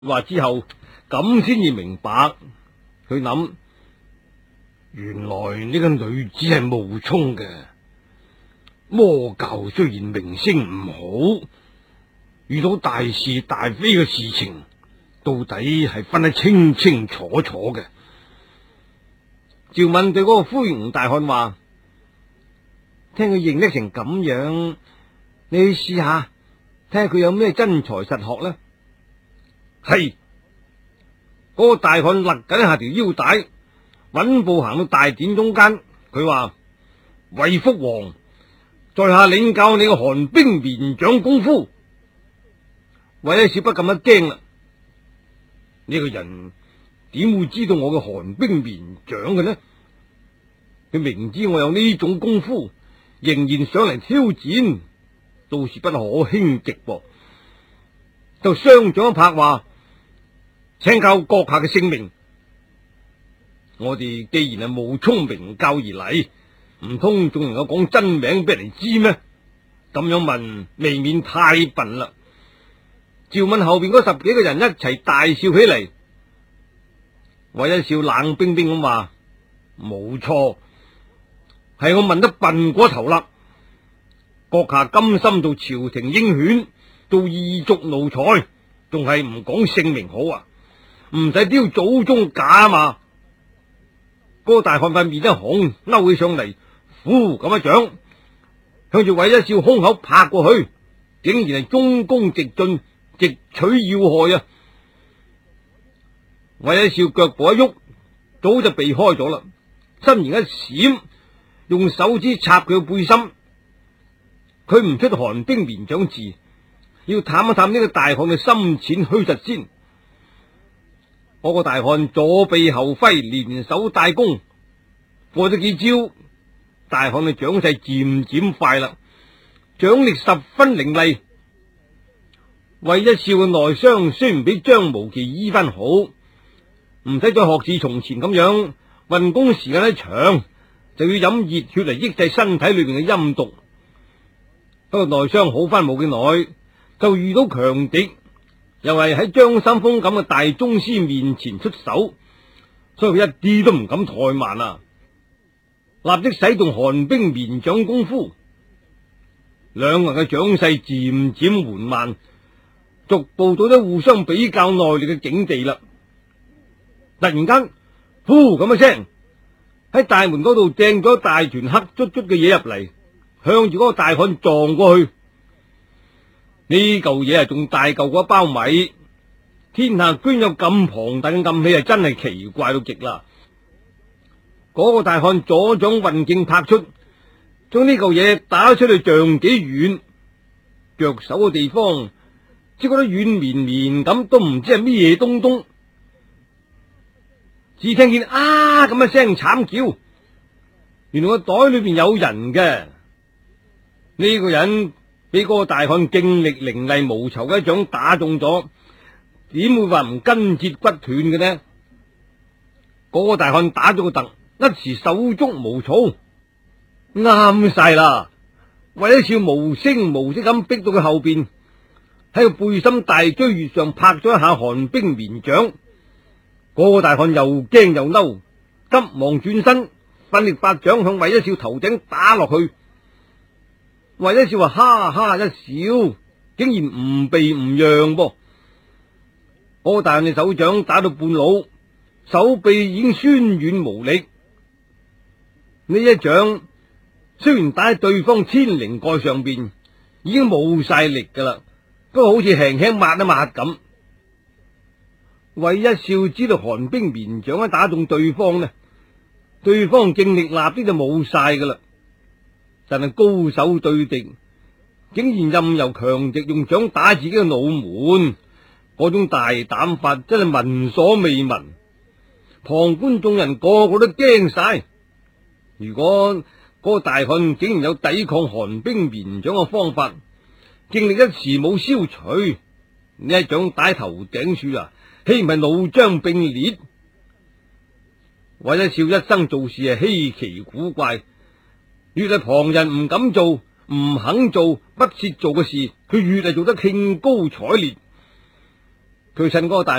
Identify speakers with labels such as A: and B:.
A: 話之後，咁先至明白。佢諗，原來呢個女子係冒充嘅。魔教雖然名聲唔好，遇到大是大非嘅事情，到底係分得清清楚楚嘅。趙敏對嗰個灰梧大漢話：聽佢認得成咁樣，你去試下，睇下佢有咩真材實學呢？係，嗰個大漢勒緊下條腰帶，穩步行到大殿中間。佢話：為福王，在下領教你個寒冰綿掌功夫。韋一少不禁一驚啦，呢個人點會知道我嘅寒冰綿掌嘅呢？佢明知我有呢種功夫，仍然上嚟挑戰，到時不可輕敵噃。就雙掌一拍話：請教閣下嘅姓名。我哋既然係冒充明教而嚟，唔通仲能夠講真名俾人知咩？咁樣問未免太笨啦。趙敏後邊嗰10幾個人一齊大笑起嚟。韋一笑冷冰冰咁話：冇錯，係我問得笨過頭啦。閣下甘心做朝廷鷹犬，做異族奴才，仲係唔講姓名好啊？唔使丟祖宗架嘛！嗰個大漢塊面一紅，嬲起上嚟，呼咁一掌，向住韋一笑胸口拍過去，竟然係中攻直進，直取要害啊！韋一笑腳步一喐，早就避開咗啦，身形一閃，用手指插佢嘅背心。佢唔出寒冰綿掌字，要探一探呢個大漢嘅深淺虛實先。嗰個大漢左臂後揮，連手帶弓，過咗幾招，大漢嘅掌勢漸漸快啦，掌力十分凌厲。韋一笑嘅內傷雖然比張無忌醫翻好，唔使再學似從前咁樣運功時間一長，就要飲熱血嚟抑制身體裏邊嘅陰毒。不過內傷好翻冇幾耐，就遇到強敵。又係喺張三豐咁嘅大宗師面前出手，所以佢一啲都唔敢怠慢啊！立即使動寒冰綿掌功夫，兩人嘅掌勢漸漸緩慢，逐步到咗互相比較內力嘅境地啦。突然間，呼咁一聲，喺大門嗰度掟咗大團黑卒卒嘅嘢入嚟，向住嗰個大漢撞過去。呢嚿嘢仲大嚿過一包米，天下居然有咁龐大嘅暗器，係真係奇怪到極啦！嗰個大漢左掌運勁拍出，將呢嚿嘢打出去丈幾遠，着手嘅地方只覺得軟綿綿咁，都唔知係咩嘢東東。只聽見啊咁一聲慘叫，原來個袋裏邊有人嘅。呢個人俾嗰個大漢勁力凌厲無酬嘅一掌打中咗，點會話唔筋節骨斷嘅呢？嗰個大漢打咗個突，一時手足無措，啱晒啦！韋一笑無聲無息咁逼到佢後邊，喺個背心大椎穴上拍咗一下寒冰綿掌。嗰個大漢又驚又嬲，急忙轉身，奮力發掌向韋一笑頭頂打落去。韋一笑話哈哈一笑，竟然唔避唔讓噃。嗰個大漢嘅手掌打到半路，手臂已經酸軟無力。呢一掌雖然打喺對方天靈蓋上邊，已經冇晒力噶啦，不過好似輕輕抹一抹咁。韋一笑知道寒冰綿掌一打中對方呢，對方勁力立即就冇晒噶啦。但係高手對敵，竟然任由強敵用掌打自己嘅腦門，嗰種大膽法真係聞所未聞。旁觀眾人個個都驚晒。如果嗰個大漢竟然有抵抗寒冰綿掌嘅方法，勁力一時冇消除，呢一掌打喺頭頂處啊，豈唔係腦漿迸裂？韋一笑一生做事係稀奇古怪。越係旁人唔敢做、唔肯做、不屑做嘅事，佢越係做得興高采烈。 佢趁嗰個大